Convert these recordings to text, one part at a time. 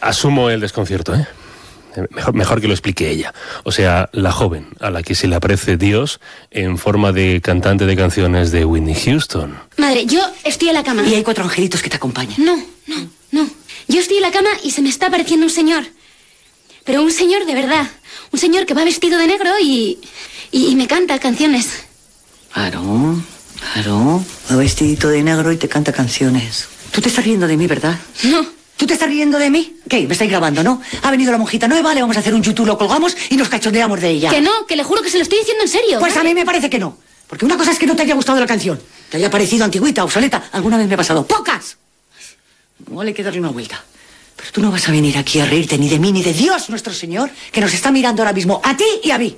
Asumo el desconcierto, ¿eh? Mejor que lo explique ella. O sea, la joven a la que se le aparece Dios en forma de cantante de canciones de Whitney Houston. Madre, yo estoy en la cama. Y hay 4 angelitos que te acompañan. No. Yo estoy en la cama y se me está apareciendo un señor. Pero un señor de verdad. Un señor que va vestido de negro y me canta canciones. Claro. Va vestidito de negro y te canta canciones. Tú te estás riendo de mí, ¿verdad? No. ¿Tú te estás riendo de mí? ¿Qué? ¿Me estáis grabando, no? Ha venido la monjita nueva, le vamos a hacer un YouTube, lo colgamos y nos cachondeamos de ella. Que no, que le juro que se lo estoy diciendo en serio. Pues a mí me parece que no. Porque una cosa es que no te haya gustado la canción. Te haya parecido antigüita, obsoleta. Alguna vez me ha pasado. ¡Pocas! No le hay que darle una vuelta. Pero tú no vas a venir aquí a reírte ni de mí ni de Dios, nuestro Señor, que nos está mirando ahora mismo a ti y a mí.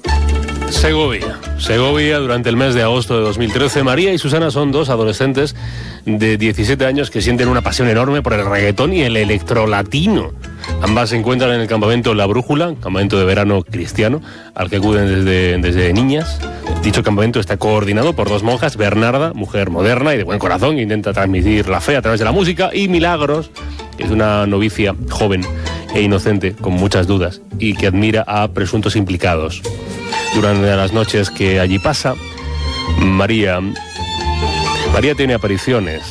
Segovia, durante el mes de agosto de 2013. María y Susana son 2 adolescentes de 17 años que sienten una pasión enorme por el reggaetón y el electrolatino. Ambas se encuentran en el campamento La Brújula, campamento de verano cristiano, al que acuden desde niñas. Dicho campamento está coordinado por 2 monjas, Bernarda, mujer moderna y de buen corazón, que intenta transmitir la fe a través de la música, y Milagros, que es una novicia joven e inocente, con muchas dudas, y que admira a presuntos implicados. Durante las noches que allí pasa, María tiene apariciones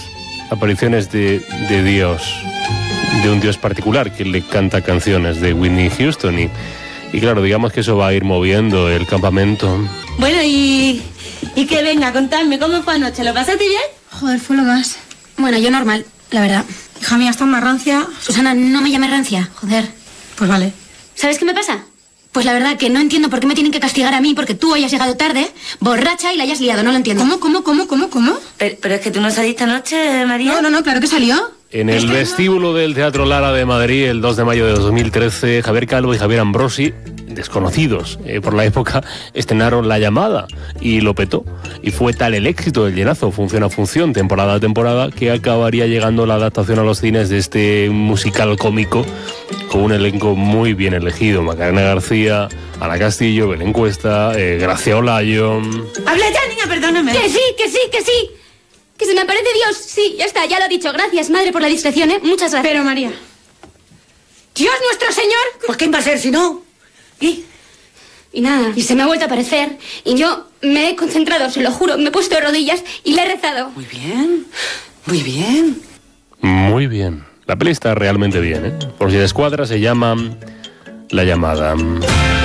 de Dios, de un Dios particular que le canta canciones de Whitney Houston y claro, digamos que eso va a ir moviendo el campamento. Bueno, y que venga, contadme, ¿cómo fue anoche? ¿Lo pasaste bien? Joder, fue lo más. Bueno, yo normal, la verdad. Hija mía, estás más rancia. Susana, no me llames rancia, joder. Pues vale. ¿Sabes qué me pasa? Pues la verdad que no entiendo por qué me tienen que castigar a mí porque tú hayas llegado tarde, borracha y la hayas liado, no lo entiendo. ¿Cómo? Pero es que tú no saliste anoche, María. No, claro que salió. En el vestíbulo del Teatro Lara de Madrid, el 2 de mayo de 2013, Javier Calvo y Javier Ambrosi, desconocidos por la época, estrenaron La Llamada y lo petó. Y fue tal el éxito del llenazo, función a función, temporada a temporada, que acabaría llegando la adaptación a los cines de este musical cómico con un elenco muy bien elegido. Macarena García, Ana Castillo, Belén Cuesta, Gracia Olayo. Habla ya, niña, perdóname. Que sí. Que se me aparece Dios. Sí, ya está, ya lo he dicho. Gracias, madre, por la discreción, ¿eh? Muchas gracias. Pero, María... ¿Dios nuestro Señor? Pues ¿quién va a ser si no? Y nada, y se me ha vuelto a aparecer. Y yo me he concentrado, se lo juro. Me he puesto de rodillas y le he rezado. Muy bien. Muy bien. La peli está realmente bien, ¿eh? Por si de escuadra se llama La Llamada.